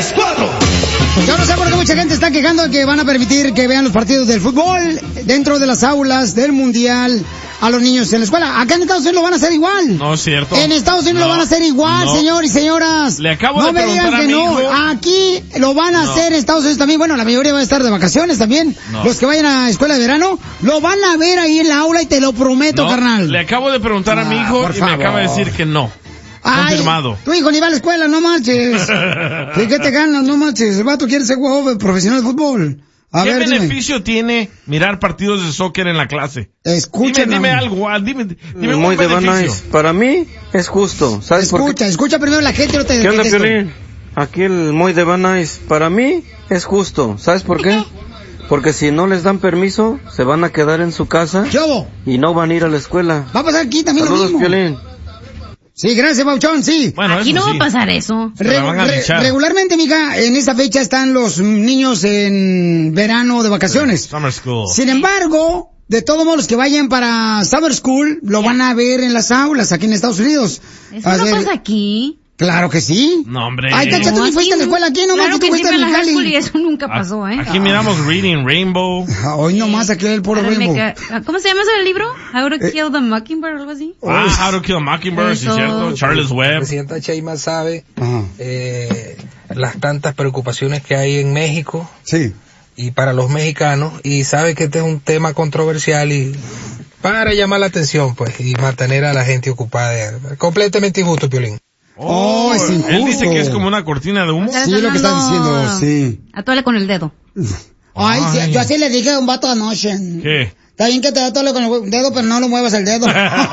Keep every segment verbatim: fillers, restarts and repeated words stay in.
las cuatro. Yo no sé por qué mucha gente está quejando de que van a permitir que vean los partidos del fútbol dentro de las aulas del mundial a los niños en la escuela. Acá en Estados Unidos lo van a hacer igual. No es cierto. En Estados Unidos no, lo van a hacer igual, no. señor y señoras. Le acabo no de me preguntar digan a que mi no. hijo. Aquí lo van a no. hacer en Estados Unidos también. Bueno, la mayoría va a estar de vacaciones también. No. Los que vayan a escuela de verano lo van a ver ahí en la aula y te lo prometo, no. carnal. Le acabo de preguntar ah, a mi hijo y favor. me acaba de decir que no. Ay, confirmado. Tu hijo ni va a la escuela, no marches. ¿De qué te ganas? No marches. El vato quiere ser jugador profesional de fútbol. A ¿Qué ver, beneficio dime. tiene mirar partidos de soccer en la clase? Escucha, dime, dime algo, dime, dime Muy un de beneficio. Nice. Para mí es justo. ¿Sabes escucha, por qué? escucha primero la gente, no te ¿Qué onda, dejes Piolín? Aquí el muy de Nice. Para mí es justo. ¿Sabes por qué? Porque si no les dan permiso, se van a quedar en su casa ¿Qué y no van a ir a la escuela. Va a pasar aquí también Saludos, lo mismo. Piolín. Sí, gracias, Bauchón, sí. Bueno, aquí eso no sí. va a pasar eso. Re- re- regularmente, mija, en esta fecha están los niños en verano de vacaciones. Summer school. Sin embargo, de todos modos, los que vayan para Summer School lo van a ver en las aulas aquí en Estados Unidos. Eso A no ver, pasa aquí. Claro que sí. No, hombre. Ay, Cacha, tú No, ni fuiste a la escuela aquí, nomás claro tú que fuiste sí a fue en la high school Mexicali. y eso nunca pasó, ¿eh? Aquí miramos Reading Rainbow. Hoy nomás aquí el puro Ahora me Rainbow. ca- ¿Cómo se llama ese libro? How to Kill the Mockingbird o algo así. Ah, How to Kill a Mockingbird, sí, Eso. cierto. Charles La Webb. presidenta Sheinbaum sabe eh, las tantas preocupaciones que hay en México sí. y para los mexicanos, y sabe que este es un tema controversial y para llamar la atención, pues, y mantener a la gente ocupada. Completamente injusto, Piolín. Oh, es injusto. Él dice que es como una cortina de humo. Sí, lo que estás diciendo, sí. Atole con el dedo. Ay, sí, Ay. yo así le dije a un vato anoche. ¿Qué? Está bien que te da todo con el dedo, pero no lo muevas el dedo.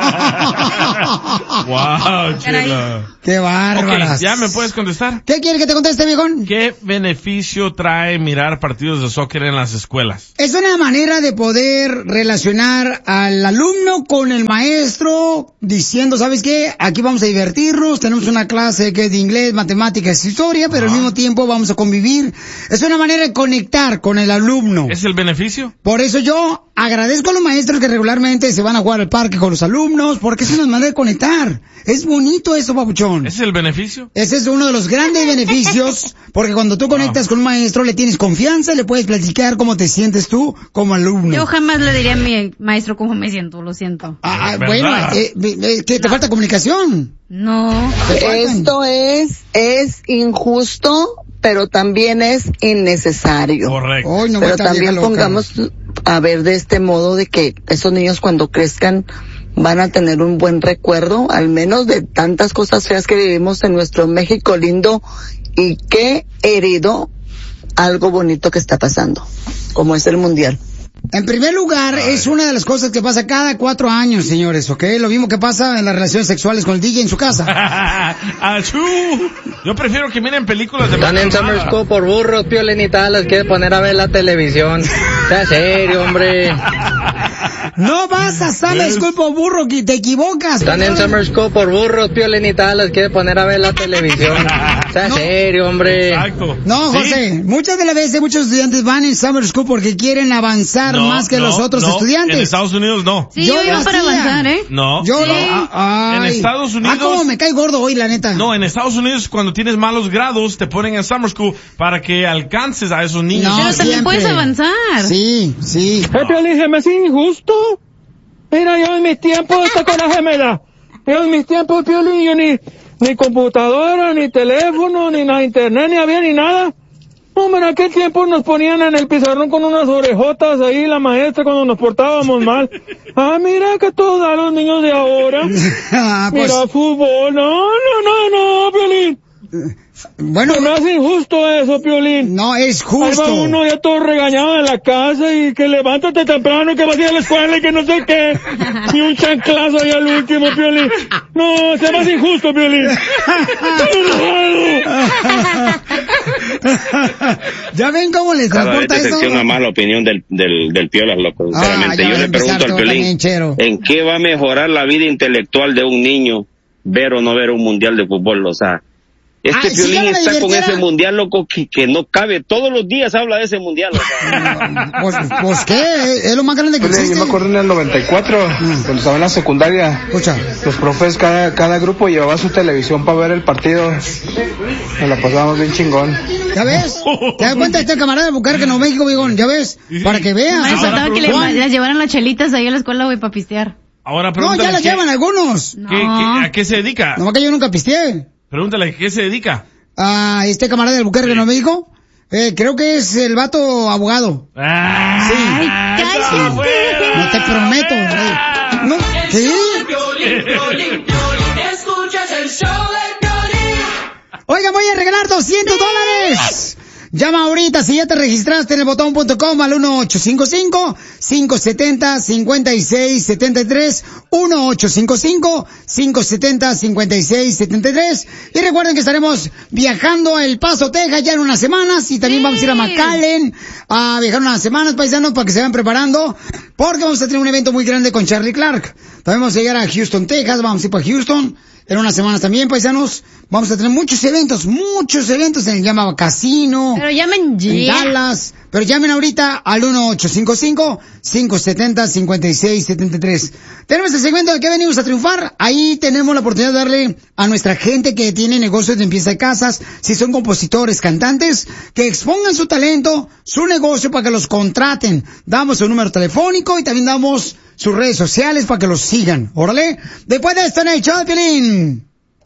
Wow, chela. Qué bárbaras. Ok, ¿ya me puedes contestar? ¿Qué quiere que te conteste, viejón? ¿Qué beneficio trae mirar partidos de soccer en las escuelas? Es una manera de poder relacionar al alumno con el maestro, diciendo, ¿sabes qué? Aquí vamos a divertirnos, tenemos una clase que es de inglés, matemáticas, historia, pero al mismo tiempo vamos a convivir. Es una manera de conectar con el alumno. ¿Es el beneficio? Por eso yo agradezco a los maestros que regularmente se van a jugar al parque con los alumnos, porque es una manera de conectar. Es bonito eso, papuchón. ¿Ese es el beneficio? Ese es uno de los grandes beneficios, porque cuando tú conectas con un maestro, le tienes confianza, le puedes platicar cómo te sientes tú como alumno. Yo jamás le diría a mi maestro cómo me siento, lo siento. Ah, bueno, eh, eh, que te falta comunicación. No. Esto es, es injusto, pero también es innecesario. Correcto. Hoy no Pero va a estar también vieja loca. pongamos a ver de este modo de que esos niños cuando crezcan van a tener un buen recuerdo, al menos de tantas cosas feas que vivimos en nuestro México lindo, y que heredó algo bonito que está pasando, como es el Mundial. En primer lugar, Ay. es una de las cosas que pasa cada cuatro años, señores, ¿ok? Lo mismo que pasa en las relaciones sexuales con el D J en su casa. ¡Achú! Yo prefiero que miren películas de... Están en Summer School por burros, Piolín, y tal, les quiere poner a ver la televisión. Sea serio, hombre. No vas a Summer School por burro, que te equivocas. Están en Summer School por burros, Piolín, y tal, les quiere poner a ver la televisión. Sea no. serio, hombre. Exacto. No, José, ¿sí? Muchas de las veces muchos estudiantes van en Summer School porque quieren avanzar no, más que no, los otros no. estudiantes. En Estados Unidos no. Sí, yo, yo iba para avanzar, ¿eh? No. Yo sí. no. Ay. En Estados Unidos... Ah, cómo me cae gordo hoy, la neta. No, en Estados Unidos cuando tienes malos grados te ponen en Summer School para que alcances a esos niños. No, pero también siempre. puedes avanzar. Sí, sí. No. Piolín, se me hace injusto. Mira, yo en mis tiempos, esta coraje me da. Yo en mis tiempos, Piolín, yo ni, ni computadora, ni teléfono, ni nada, internet, ni había ni nada. Hombre, en aquel tiempo nos ponían en el pizarrón con unas orejotas ahí, la maestra, cuando nos portábamos mal. Ah, mira que todos dan los niños de ahora. ah, pues... Mira, fútbol. No, no, no, no, Piolín. Bueno, se me hace injusto eso, Piolín. No, es justo. Ahí va uno ya todo regañado en la casa y que levántate temprano, que vas a ir a la escuela y que no sé qué. Y un chanclazo ahí al último, Piolín. No, se me hace injusto, Piolín. ¿Ya ven cómo les Cada transporta vez eso? decepciona más la opinión del, del, del Piolas, loco, sinceramente. Ah, Yo le pregunto al Piolín, ¿en qué va a mejorar la vida intelectual de un niño ver o no ver un mundial de fútbol? O sea, Este Ay, sí, Piolín ya me está con divirtiera. ese mundial, loco, que, que no cabe. Todos los días habla de ese mundial. O sea. Pues, pues qué, es lo más grande que Yo existe. me acuerdo en el noventa y cuatro, cuando estaba en la secundaria. Escucha. Los profes, cada, cada grupo llevaba su televisión para ver el partido. Nos la pasábamos bien chingón. ¿Ya ves? ¿Te das cuenta este camarada de Bucarque, Nuevo México, Vigón? ¿Ya ves? Para que veas. Me o sea, faltaba que le, Juan. las llevaran las chelitas ahí a la escuela, güey, para pistear. Ahora No, pregúntale. ya las qué- llevan algunos. No. qué- qué- ¿A qué se dedica? Nomás que yo nunca pisteé. Pregúntale, ¿a qué se dedica? A este camarada del Bucarque, Nuevo México, eh, creo que es el vato abogado. Ah, Sí. Ay, cállate. No te prometo. eh. No, ¿qué? Oiga, voy a regalar doscientos dólares. Llama ahorita si ya te registraste en el botón punto com al uno ocho cinco cinco, cinco siete cero, cinco seis siete tres, uno ocho cinco cinco, cinco siete cero, cinco seis siete tres. Y recuerden que estaremos viajando a El Paso, Texas ya en unas semanas y también vamos a ir a McAllen a viajar unas semanas, paisanos, para que se vayan preparando porque vamos a tener un evento muy grande con Charlie Clark. También vamos a llegar a Houston, Texas, vamos a ir para Houston en unas semanas también, paisanos. Vamos a tener muchos eventos, muchos eventos en el llamado Casino. Pero llamen En ya. Dallas. Pero llamen ahorita al uno ocho cinco cinco, cinco siete cero, cinco seis siete tres. Tenemos el segmento de que venimos a triunfar. Ahí tenemos la oportunidad de darle a nuestra gente que tiene negocios de limpieza de casas, si son compositores, cantantes, que expongan su talento, su negocio para que los contraten. Damos su número telefónico y también damos sus redes sociales para que los sigan. Órale. Después de esto en el show de Piolín.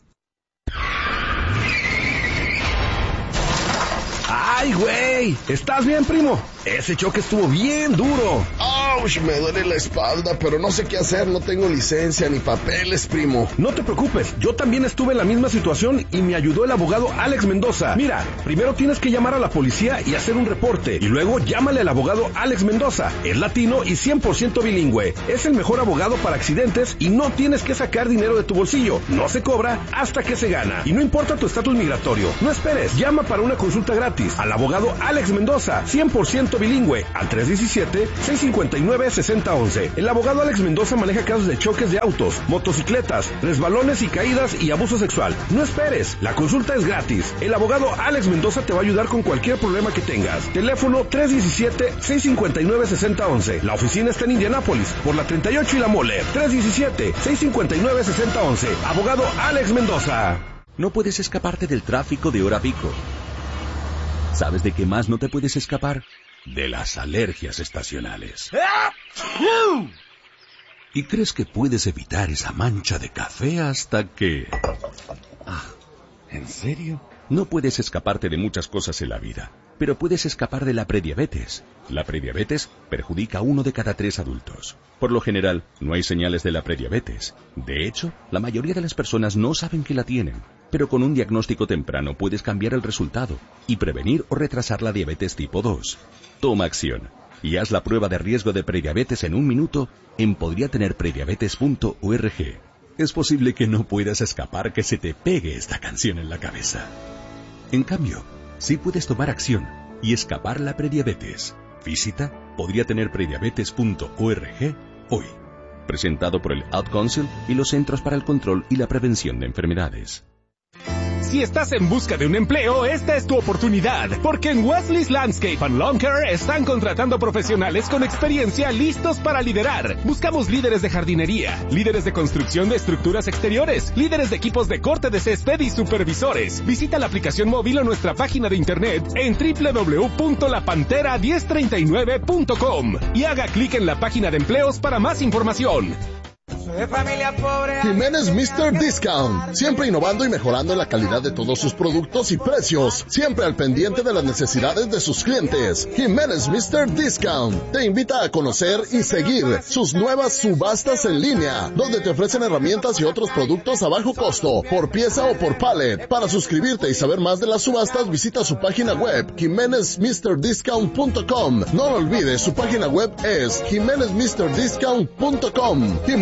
¡Ay, güey! ¿Estás bien, primo? Ese choque estuvo bien duro. ¡Auch! Me duele la espalda, pero no sé qué hacer. No tengo licencia ni papeles, primo. No te preocupes, yo también estuve en la misma situación y me ayudó el abogado Alex Mendoza. Mira, primero tienes que llamar a la policía y hacer un reporte. Y luego llámale al abogado Alex Mendoza. Es latino y cien por ciento bilingüe. Es el mejor abogado para accidentes y no tienes que sacar dinero de tu bolsillo. No se cobra hasta que se gana. Y no importa tu estatus migratorio. No esperes, llama para una consulta gratis al abogado Alex Mendoza, cien por ciento bilingüe, al tres uno siete, seis cinco nueve, seis cero uno uno. El abogado Alex Mendoza maneja casos de choques de autos, motocicletas, resbalones y caídas y abuso sexual. No esperes, la consulta es gratis. El abogado Alex Mendoza te va a ayudar con cualquier problema que tengas. Teléfono tres uno siete, seis cinco nueve, seis cero uno uno. La oficina está en Indianápolis, por la treinta y ocho y la Moller. tres uno siete, seis cinco nueve, seis cero uno uno. Abogado Alex Mendoza. No puedes escaparte del tráfico de hora pico. ¿Sabes de qué más no te puedes escapar? De las alergias estacionales. ¿Y crees que puedes evitar esa mancha de café hasta que... Ah, ¿en serio? No puedes escaparte de muchas cosas en la vida, pero puedes escapar de la prediabetes. La prediabetes perjudica a uno de cada tres adultos. Por lo general, no hay señales de la prediabetes. De hecho, la mayoría de las personas no saben que la tienen. Pero con un diagnóstico temprano puedes cambiar el resultado y prevenir o retrasar la diabetes tipo dos. Toma acción y haz la prueba de riesgo de prediabetes en un minuto en podría tener prediabetes punto org. Es posible que no puedas escapar que se te pegue esta canción en la cabeza. En cambio, sí puedes tomar acción y escapar la prediabetes. Visita podría tener prediabetes punto org hoy. Presentado por el Ad Council y los Centros para el Control y la Prevención de Enfermedades. Si estás en busca de un empleo, esta es tu oportunidad, porque en Wesley's Landscape and Lawn Care están contratando profesionales con experiencia listos para liderar. Buscamos líderes de jardinería, líderes de construcción de estructuras exteriores, líderes de equipos de corte de césped y supervisores. Visita la aplicación móvil o nuestra página de internet en doble u doble u doble u punto la pantera diez treinta y nueve punto com y haga clic en la página de empleos para más información. De familia pobre. Jiménez mister Discount, siempre innovando y mejorando la calidad de todos sus productos y precios, siempre al pendiente de las necesidades de sus clientes. Jiménez mister Discount te invita a conocer y seguir sus nuevas subastas en línea, donde te ofrecen herramientas y otros productos a bajo costo, por pieza o por pallet. Para suscribirte y saber más de las subastas, visita su página web, jiménez mister discount punto com. No lo olvides, su página web es jiménez mister discount punto com. Jiménez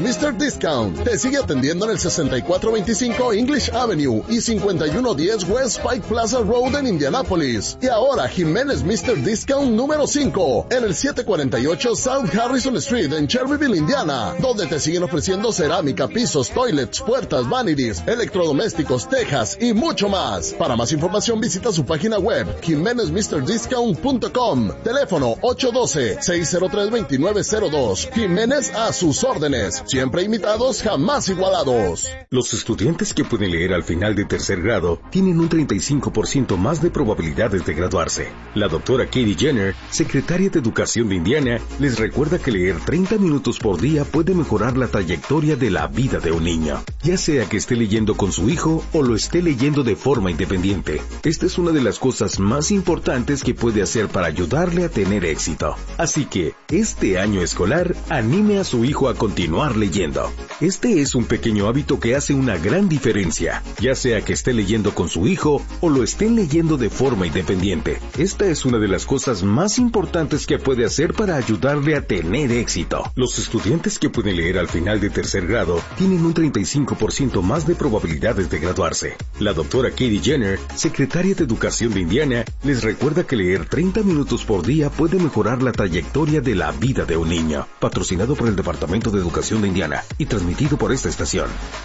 mister Discount te sigue atendiendo en el sesenta y cuatro veinticinco English Avenue y cincuenta y uno diez West Pike Plaza Road en Indianápolis. Y ahora Jiménez mister Discount número cinco en el setecientos cuarenta y ocho South Harrison Street en Cherryville, Indiana, donde te siguen ofreciendo cerámica, pisos, toilets, puertas, vanities, electrodomésticos, tejas y mucho más. Para más información visita su página web jiménez mister discount punto com. Teléfono ocho uno dos, seis cero tres, dos nueve cero dos. Jiménez a sus órdenes. Siempre imitados, jamás igualados. Los estudiantes que pueden leer al final de tercer grado tienen un treinta y cinco por ciento más de probabilidades de graduarse. La doctora Katie Jenner, secretaria de Educación de Indiana, les recuerda que leer treinta minutos por día puede mejorar la trayectoria de la vida de un niño, ya sea que esté leyendo con su hijo o lo esté leyendo de forma independiente. Esta es una de las cosas más importantes que puede hacer para ayudarle a tener éxito. Así que, este año escolar, anime a su hijo a continuar leyendo. Este es un pequeño hábito que hace una gran diferencia, ya sea que esté leyendo con su hijo o lo estén leyendo de forma independiente. Esta es una de las cosas más importantes que puede hacer para ayudarle a tener éxito. Los estudiantes que pueden leer al final de tercer grado tienen un treinta y cinco por ciento más de probabilidades de graduarse. La doctora Katie Jenner, secretaria de Educación de Indiana, les recuerda que leer treinta minutos por día puede mejorar la trayectoria de la vida de un niño. Patrocinado por el Departamento de Educación de Indiana y transmitido por esta estación.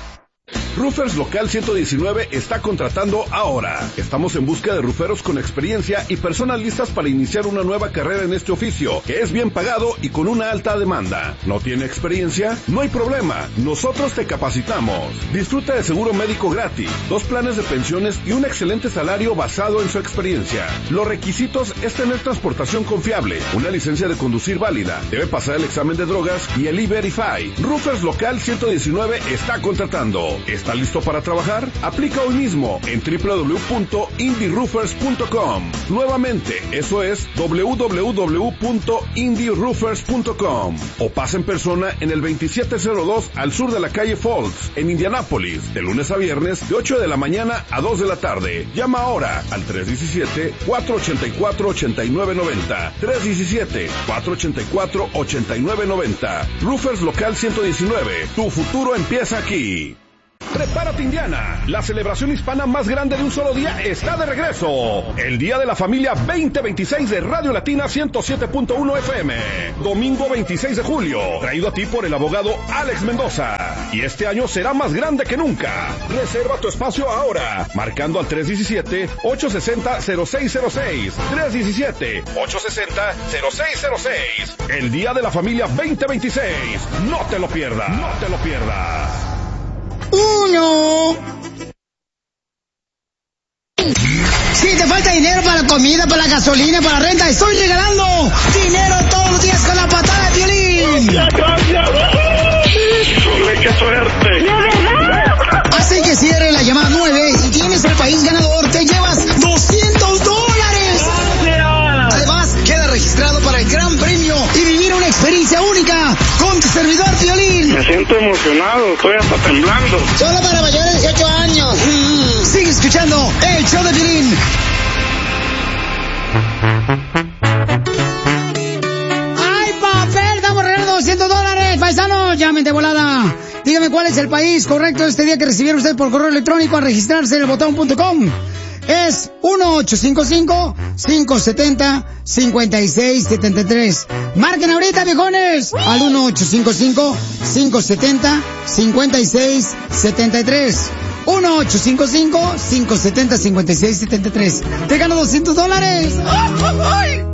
Roofers Local ciento diecinueve está contratando ahora. Estamos en busca de rooferos con experiencia y personas listas para iniciar una nueva carrera en este oficio, que es bien pagado y con una alta demanda. ¿No tiene experiencia? No hay problema. Nosotros te capacitamos. Disfruta de seguro médico gratis, dos planes de pensiones y un excelente salario basado en su experiencia. Los requisitos es tener transportación confiable, una licencia de conducir válida, debe pasar el examen de drogas y el E-Verify. Roofers Local ciento diecinueve está contratando. ¿Está listo para trabajar? Aplica hoy mismo en doble u doble u doble u punto indie roofers punto com. Nuevamente, eso es doble u doble u doble u punto indie roofers punto com. O pasa en persona en el veintisiete cero dos al sur de la calle Falls, en Indianápolis, de lunes a viernes, de ocho de la mañana a dos de la tarde. Llama ahora al tres uno siete, cuatro ocho cuatro, ocho nueve nueve cero. tres uno siete, cuatro ocho cuatro, ocho nueve nueve cero. Roofers Local ciento diecinueve. Tu futuro empieza aquí. Prepárate, Indiana. La celebración hispana más grande de un solo día está de regreso. El Día de la Familia veinte veintiséis de Radio Latina ciento siete punto uno F M. Domingo veintiséis de julio. Traído a ti por el abogado Alex Mendoza. Y este año será más grande que nunca. Reserva tu espacio ahora. Marcando al tres uno siete, ocho seis cero, cero seis cero seis. tres uno siete, ocho seis cero, cero seis cero seis. El Día de la Familia veinte veintiséis. No te lo pierdas. No te lo pierdas. Uno. Si te falta dinero para la comida, para la gasolina, para la renta, estoy regalando dinero todos los días con la patada de violín. ¡Qué suerte! Así que cierre la llamada nueve y tienes el país ganador. Te llevas doscientos dólares. Además, queda registrado para el gran premio y vivir una experiencia única con tu servidor Piolín. Me siento emocionado, estoy hasta temblando. Solo para mayores de dieciocho años. Mm. Sigue escuchando el show de Piolín. ¡Ay, papel! Estamos regalando doscientos dólares, paisanos. Llamen de volada. Dígame cuál es el país correcto este día que recibieron ustedes por correo electrónico al registrarse en el botón punto com. Es uno ocho cinco cinco, cinco siete cero, cinco seis siete tres. Marquen ahorita, viejones, al uno ocho cinco cinco, cinco siete cero, cinco seis siete tres. uno ocho cinco cinco, cinco siete cero, cinco seis siete tres. Te gano doscientos dólares. ¡Oh, oh, oh!